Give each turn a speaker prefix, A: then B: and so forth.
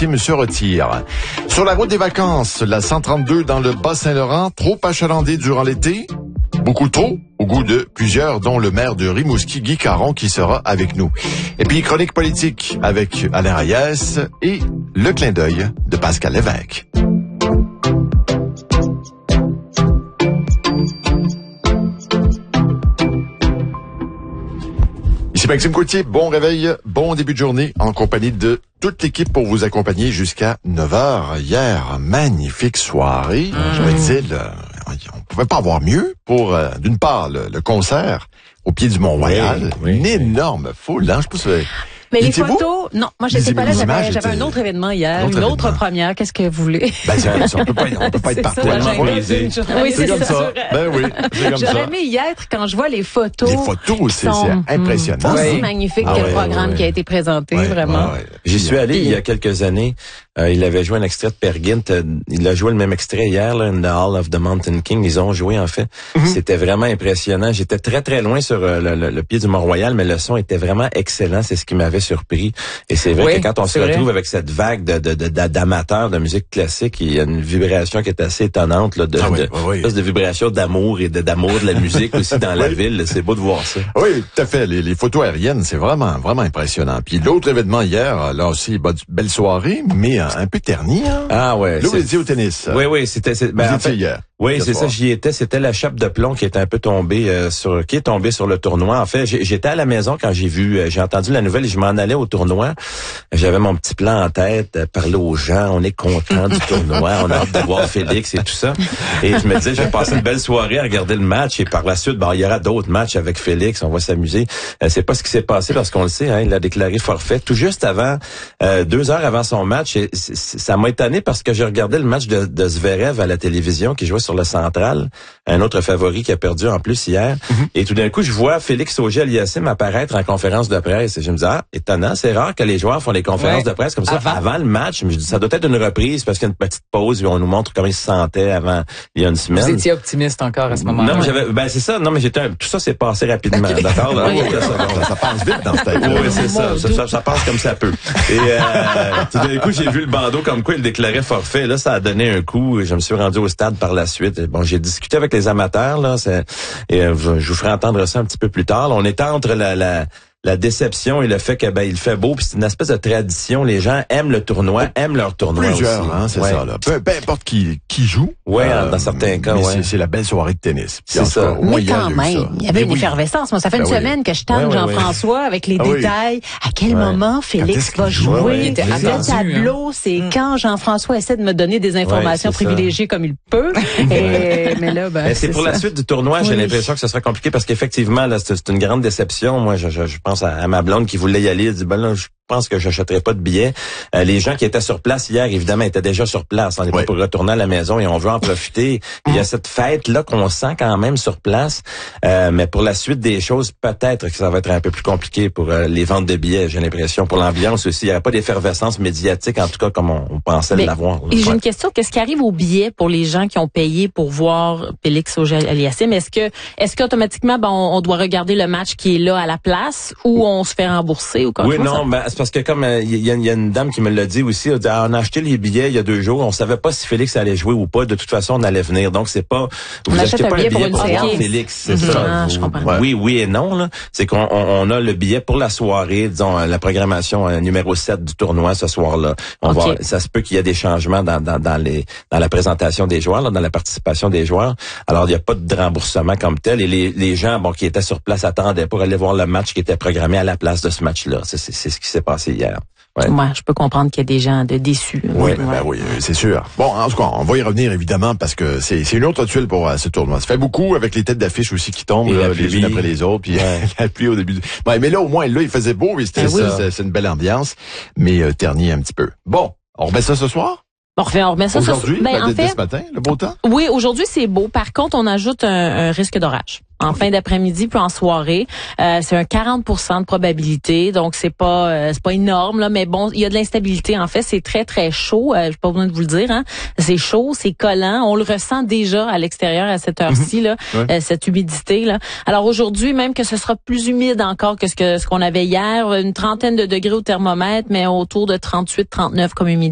A: Maritime se retire. Sur la route des vacances, la 132 dans le Bas-Saint-Laurent, trop achalandée durant l'été? Beaucoup trop, au goût de plusieurs, dont le maire de Rimouski, Guy Caron, qui sera avec nous. Et puis, chronique politique avec Alain Reyes et le clin d'œil de Pascal Lévesque. Ici Maxime Coutier, bon réveil, bon début de journée en compagnie de toute l'équipe pour vous accompagner jusqu'à 9h. Hier, magnifique soirée. Je me disais, on pouvait pas avoir mieux pour, d'une part, le concert au pied du Mont-Royal.
B: Oui.
A: Une énorme foule, hein? Je sais pas si
C: mais les photos, non, moi j'étais pas là, j'avais un autre événement hier, une autre première, qu'est-ce que vous voulez?
A: Ben, on peut pas être partout.
C: Oui, c'est ça.
A: Ben oui, c'est comme ça.
C: J'aurais aimé y être quand je vois les photos.
A: Les photos, c'est impressionnant.
C: C'est magnifique le programme qui a été présenté, vraiment.
B: J'y suis allé il y a quelques années. Il avait joué un extrait de Peer Gynt. Il a joué le même extrait hier, là, in the Hall of the Mountain King. Ils ont joué, en fait. C'était vraiment impressionnant. J'étais très, très loin sur le pied du Mont-Royal, mais le son était vraiment excellent. C'est ce qui m'avait surpris. Et c'est vrai que quand on se retrouve avec cette vague d'amateurs de musique classique, il y a une vibration qui est assez étonnante, là, de vibration d'amour et d'amour de la musique aussi dans la ville. C'est beau de voir ça.
A: Oui, tout à fait. Les photos aériennes, c'est vraiment, vraiment impressionnant. Puis l'autre événement hier, là aussi, belle soirée, mais un peu terni, hein?
B: Ah ouais.
A: Là, vous étiez au tennis.
B: Oui, c'était
A: vous étiez hier.
B: Oui, c'est ça, j'y étais. C'était la chape de plomb qui est un peu tombée sur le tournoi. En fait, j'étais à la maison quand j'ai entendu la nouvelle et je m'en allais au tournoi. J'avais mon petit plan en tête, parler aux gens, on est content du tournoi, on a hâte de voir Félix et tout ça. Et je me disais, je vais passer une belle soirée à regarder le match et par la suite, il y aura d'autres matchs avec Félix, on va s'amuser. C'est pas ce qui s'est passé parce qu'on le sait, hein, il a déclaré forfait tout juste avant, 2 heures avant son match. Et ça m'a étonné parce que j'ai regardé le match de Zverev à la télévision qui jouait sur le Central, un autre favori qui a perdu en plus hier. Et tout d'un coup, je vois Félix Auger-Aliassime apparaître en conférence de presse. Et je me dis, étonnant, c'est rare que les joueurs font des conférences de presse comme ça avant le match. Mais je dis, ça doit être une reprise parce qu'il y a une petite pause et on nous montre comment il se sentait avant il y a une semaine.
D: Vous étiez optimiste encore à ce moment-là.
B: Non, c'est ça. Non, mais tout ça s'est passé rapidement. Okay. D'accord?
A: Ça passe vite dans ce temps.
B: Oui, c'est ça. Ça passe comme ça peut. Et tout d'un coup, j'ai vu le bandeau comme quoi il déclarait forfait. Là, ça a donné un coup. Je me suis rendu au stade par la suite. Bon, j'ai discuté avec les amateurs, là, et je vous ferai entendre ça un petit peu plus tard. Là, on est entre la déception et le fait que il fait beau, puis c'est une espèce de tradition. Les gens aiment le tournoi, aiment leur tournoi
A: plusieurs,
B: aussi.
A: Hein, c'est ça. Là. Peu importe qui joue.
B: Ouais, dans certains cas,
A: c'est la belle soirée de tennis.
B: C'est ça.
C: Mais quand même, il y avait une effervescence. Moi, ça fait une semaine que je tente Jean-François avec les détails. À quel moment Félix va jouer? Le tableau, c'est quand Jean-François essaie de me donner des informations privilégiées comme il peut. Mais là,
B: c'est pour la suite du tournoi. J'ai l'impression que ce sera compliqué parce qu'effectivement, là, c'est une grande déception. Moi, je pense à ma blonde qui voulait y aller. Elle dit, là, je pense que j'achèterai pas de billets. Les gens qui étaient sur place hier, évidemment, étaient déjà sur place. On n'est pas pour retourner à la maison et on veut en profiter. Il y a cette fête-là qu'on sent quand même sur place. Mais pour la suite des choses, peut-être que ça va être un peu plus compliqué pour les ventes de billets, j'ai l'impression. Pour l'ambiance aussi, il n'y aura pas d'effervescence médiatique, en tout cas, comme on pensait l'avoir.
C: Et j'ai une question. Qu'est-ce qui arrive aux billets pour les gens qui ont payé pour voir Félix Auger-Aliassime? Est-ce qu'automatiquement, on doit regarder le match qui est là à la place ou on se fait rembourser ou quoi?
B: Oui, non, c'est parce que comme il y a une dame qui me l'a dit aussi, on a acheté les billets il y a 2 jours, on savait pas si Félix allait jouer ou pas. De toute façon, on allait venir. Donc c'est pas
C: vous achetez pas un billet pour
B: voir Félix, c'est ça.
C: Je comprends.
B: Oui et non là. C'est qu'on a le billet pour la soirée, disons la programmation numéro 7 du tournoi ce soir-là. Ça se peut qu'il y ait des changements dans la présentation des joueurs, là, dans la participation des joueurs. Alors il y a pas de remboursement comme tel et les gens qui étaient sur place attendaient pour aller voir le match qui était programmé à la place de ce match-là. C'est ce qui s'est passé hier.
C: Ouais. Moi, je peux comprendre qu'il y a des gens déçus.
A: Oui, c'est sûr. Bon, en tout cas, on va y revenir évidemment parce que c'est une autre tuile pour ce tournoi. Ça fait beaucoup avec les têtes d'affiche aussi qui tombent les unes après les autres, puis la pluie au début. Mais là, au moins, il faisait beau, et c'est une belle ambiance, mais terni un petit peu. Bon, on remet ça ce soir?
C: On remet ça
A: aujourd'hui, dès ce matin, le beau temps?
C: Oui, aujourd'hui, c'est beau. Par contre, on ajoute un risque d'orage. En fin d'après-midi puis en soirée, c'est un 40% de probabilité, donc c'est pas énorme là, mais bon, il y a de l'instabilité. En fait, c'est très très chaud. J'ai pas besoin de vous le dire, hein. C'est chaud, c'est collant. On le ressent déjà à l'extérieur à cette heure-ci là, cette humidité là. Alors aujourd'hui, même que ce sera plus humide encore que ce qu'on avait hier, une trentaine de degrés au thermomètre, mais autour de 38-39 comme humidité.